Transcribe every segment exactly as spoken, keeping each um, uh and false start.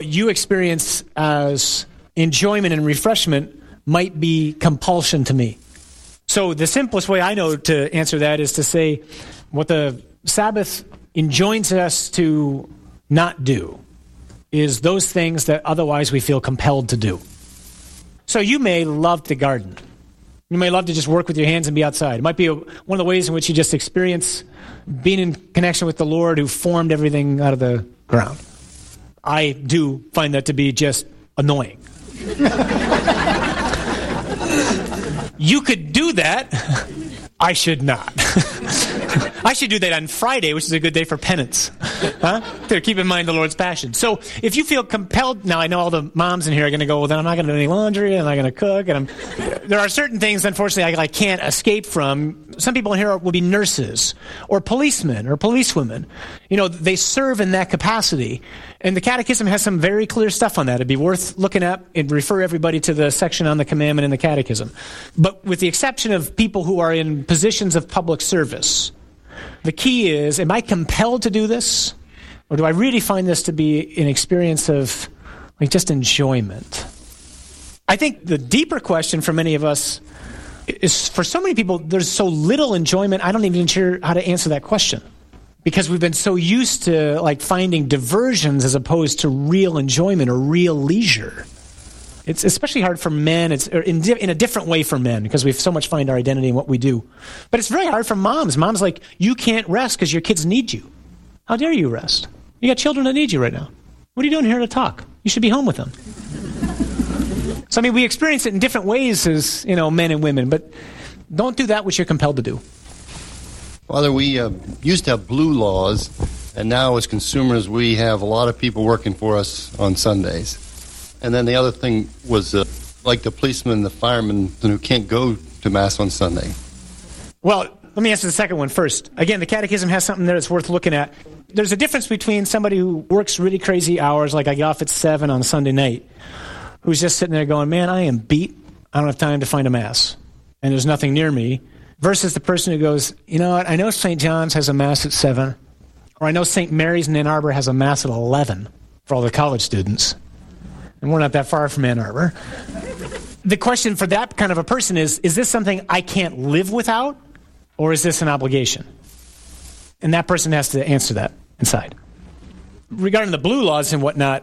you experience as enjoyment and refreshment might be compulsion to me. So the simplest way I know to answer that is to say what the Sabbath enjoins us to not do is those things that otherwise we feel compelled to do. So you may love to garden. You may love to just work with your hands and be outside. It might be a, one of the ways in which you just experience being in connection with the Lord who formed everything out of the ground. I do find that to be just annoying. You could do that. I should not. I should do that on Friday, which is a good day for penance. Huh? To keep in mind the Lord's passion. So if you feel compelled, now I know all the moms in here are going to go, well, then I'm not going to do any laundry, and I'm not going to cook. And I'm, there are certain things, unfortunately, I, I can't escape from. Some people in here will be nurses or policemen or policewomen. You know, they serve in that capacity. And the Catechism has some very clear stuff on that. It'd be worth looking at and refer everybody to the section on the commandment in the Catechism. But with the exception of people who are in positions of public service, the key is, am I compelled to do this? Or do I really find this to be an experience of like just enjoyment? I think the deeper question for many of us is, for so many people, there's so little enjoyment, I don't even sure how to answer that question. Because we've been so used to like finding diversions as opposed to real enjoyment or real leisure. It's especially hard for men. It's in, di- in a different way for men because we so much find our identity in what we do. But it's very hard for moms. Mom's like, you can't rest because your kids need you. How dare you rest? You got children that need you right now. What are you doing here to talk? You should be home with them. So, I mean, we experience it in different ways as, you know, men and women. But don't do that which you're compelled to do. Father, we uh, used to have blue laws, and now as consumers, we have a lot of people working for us on Sundays. And then the other thing was uh, like the policemen and the firemen who can't go to Mass on Sunday. Well, let me answer the second one first. Again, the Catechism has something there that's worth looking at. There's a difference between somebody who works really crazy hours, like I get off at seven on Sunday night, who's just sitting there going, man, I am beat. I don't have time to find a Mass. And there's nothing near me. Versus the person who goes, you know what, I know Saint John's has a Mass at seven, or I know Saint Mary's in Ann Arbor has a Mass at eleven for all the college students. And we're not that far from Ann Arbor. The question for that kind of a person is, is this something I can't live without, or is this an obligation? And that person has to answer that inside. Regarding the blue laws and whatnot,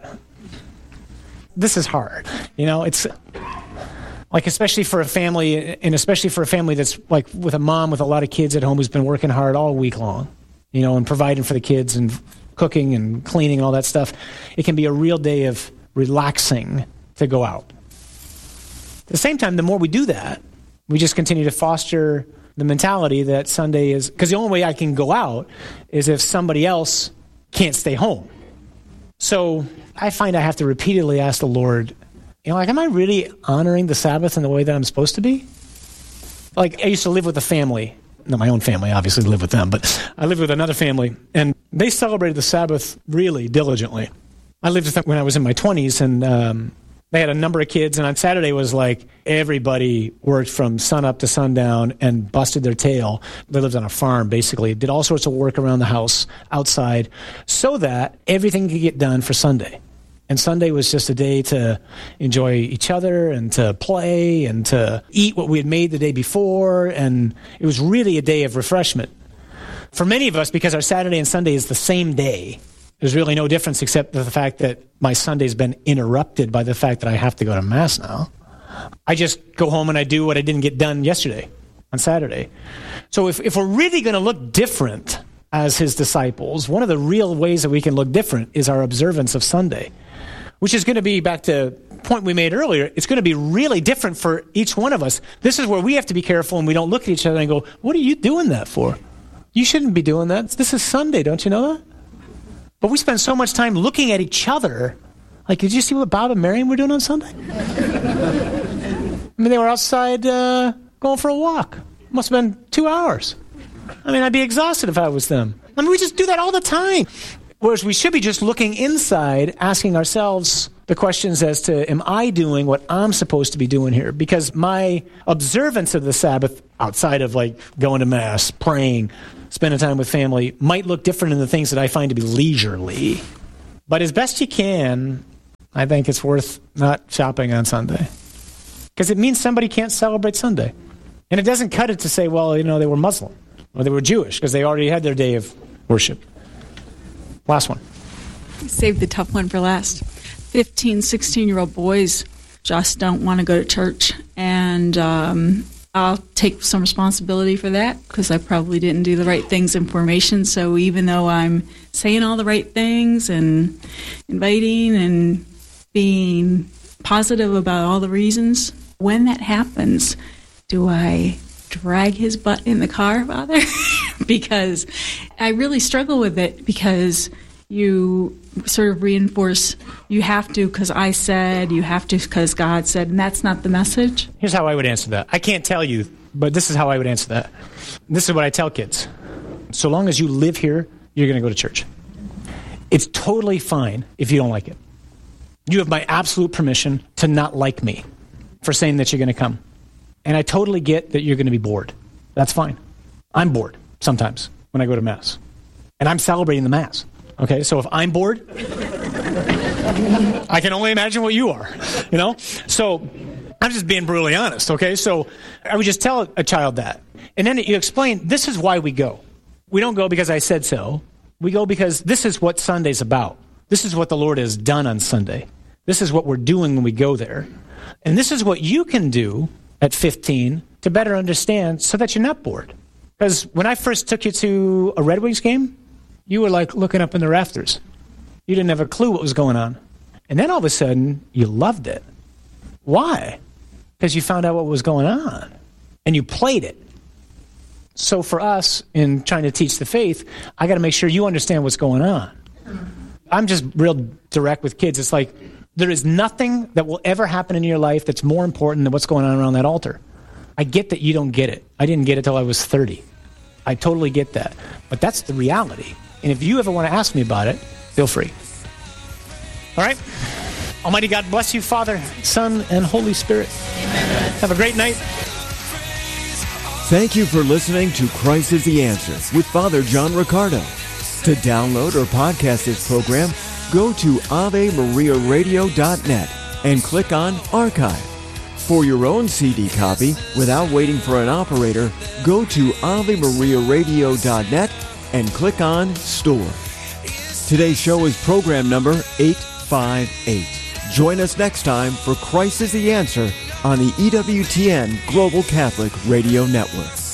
this is hard. You know, it's like, especially for a family, and especially for a family that's like with a mom with a lot of kids at home who's been working hard all week long, you know, and providing for the kids and cooking and cleaning and all that stuff. It can be a real day of relaxing to go out. At the same time, the more we do that, we just continue to foster the mentality that Sunday is, because the only way I can go out is if somebody else can't stay home. So I find I have to repeatedly ask the Lord, you know, like, am I really honoring the Sabbath in the way that I'm supposed to be? Like, I used to live with a family, not my own family, obviously live with them, but I lived with another family, and they celebrated the Sabbath really diligently. I lived with them when I was in my twenties, and um, they had a number of kids, and on Saturday was like everybody worked from sunup to sundown and busted their tail. They lived on a farm, basically, did all sorts of work around the house, outside, so that everything could get done for Sunday. And Sunday was just a day to enjoy each other and to play and to eat what we had made the day before, and it was really a day of refreshment. For many of us, because our Saturday and Sunday is the same day, there's really no difference except the fact that my Sunday's been interrupted by the fact that I have to go to Mass now. I just go home and I do what I didn't get done yesterday on Saturday. So if, if we're really going to look different as his disciples, one of the real ways that we can look different is our observance of Sunday, which is going to be, back to the point we made earlier, it's going to be really different for each one of us. This is where we have to be careful and we don't look at each other and go, what are you doing that for? You shouldn't be doing that. This is Sunday, don't you know that? But we spend so much time looking at each other. Like, did you see what Bob and Marion were doing on Sunday? I mean, they were outside uh, going for a walk. Must have been two hours. I mean, I'd be exhausted if I was them. I mean, we just do that all the time. Whereas we should be just looking inside, asking ourselves the questions as to, am I doing what I'm supposed to be doing here? Because my observance of the Sabbath, outside of like going to Mass, praying, spending time with family, might look different in the things that I find to be leisurely. But as best you can, I think it's worth not shopping on Sunday. Because it means somebody can't celebrate Sunday. And it doesn't cut it to say, well, you know, they were Muslim or they were Jewish because they already had their day of worship. Last one. Save the tough one for last. fifteen, sixteen-year-old boys just don't want to go to church. And um, I'll take some responsibility for that because I probably didn't do the right things in formation. So even though I'm saying all the right things and inviting and being positive about all the reasons, when that happens, do I drag his butt in the car, Father? Because I really struggle with it because you sort of reinforce you have to because I said, you have to because God said, and that's not the message. Here's how I would answer that. I can't tell you, but this is how I would answer that. This is what I tell kids. So long as you live here, you're going to go to church. It's totally fine if you don't like it. You have my absolute permission to not like me for saying that you're going to come. And I totally get that you're going to be bored. That's fine. I'm bored sometimes when I go to Mass. And I'm celebrating the Mass. Okay, so if I'm bored, I can only imagine what you are, you know? So I'm just being brutally honest, okay? So I would just tell a child that. And then you explain, this is why we go. We don't go because I said so. We go because this is what Sunday's about. This is what the Lord has done on Sunday. This is what we're doing when we go there. And this is what you can do at fifteen to better understand so that you're not bored. Because when I first took you to a Red Wings game, you were like looking up in the rafters. You didn't have a clue what was going on. And then all of a sudden, you loved it. Why? Because you found out what was going on. And you played it. So for us, in trying to teach the faith, I got to make sure you understand what's going on. I'm just real direct with kids. It's like, there is nothing that will ever happen in your life that's more important than what's going on around that altar. I get that you don't get it. I didn't get it till I was thirty. I totally get that. But that's the reality. And if you ever want to ask me about it, feel free. All right? Almighty God bless you, Father, Son, and Holy Spirit. Amen. Have a great night. Thank you for listening to Christ is the Answer with Father John Riccardo. To download or podcast this program, go to ave maria radio dot net and click on Archive. For your own C D copy, without waiting for an operator, go to ave maria radio dot net and click on Store. Today's show is program number eight five eight. Join us next time for Christ is the Answer on the E W T N Global Catholic Radio Network.